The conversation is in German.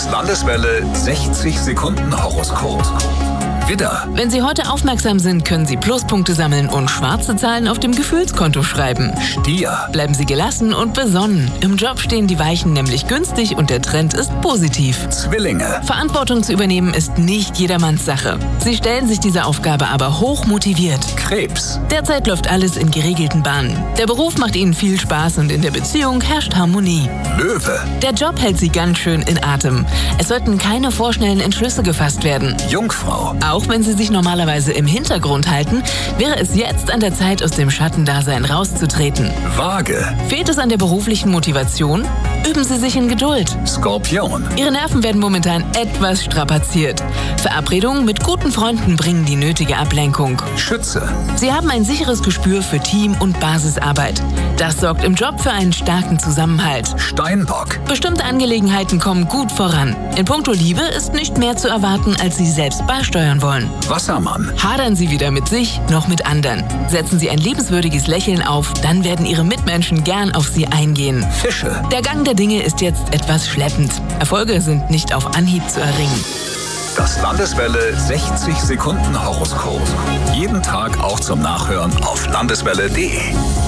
Das Landeswelle 60 Sekunden Horoskop. Widder. Wenn Sie heute aufmerksam sind, können Sie Pluspunkte sammeln und schwarze Zahlen auf dem Gefühlskonto schreiben. Stier. Bleiben Sie gelassen und besonnen. Im Job stehen die Weichen nämlich günstig und der Trend ist positiv. Zwillinge. Verantwortung zu übernehmen ist nicht jedermanns Sache. Sie stellen sich diese Aufgabe aber hoch motiviert. Krebs. Derzeit läuft alles in geregelten Bahnen. Der Beruf macht Ihnen viel Spaß und in der Beziehung herrscht Harmonie. Löwe. Der Job hält Sie ganz schön in Atem. Es sollten keine vorschnellen Entschlüsse gefasst werden. Jungfrau. Auch wenn Sie sich normalerweise im Hintergrund halten, wäre es jetzt an der Zeit, aus dem Schattendasein rauszutreten. Waage. Fehlt es an der beruflichen Motivation? Üben Sie sich in Geduld. Skorpion. Ihre Nerven werden momentan etwas strapaziert. Verabredungen mit guten Freunden bringen die nötige Ablenkung. Schütze. Sie haben ein sicheres Gespür für Team- und Basisarbeit. Das sorgt im Job für einen starken Zusammenhalt. Steinbock. Bestimmte Angelegenheiten kommen gut voran. In puncto Liebe ist nicht mehr zu erwarten, als Sie selbst beisteuern wollen. Wassermann. Hadern Sie weder mit sich noch mit anderen. Setzen Sie ein liebenswürdiges Lächeln auf, dann werden Ihre Mitmenschen gern auf Sie eingehen. Fische. Der Gang der Dinge ist jetzt etwas schleppend. Erfolge sind nicht auf Anhieb zu erringen. Das Landeswelle 60 Sekunden Horoskop. Jeden Tag auch zum Nachhören auf landeswelle.de.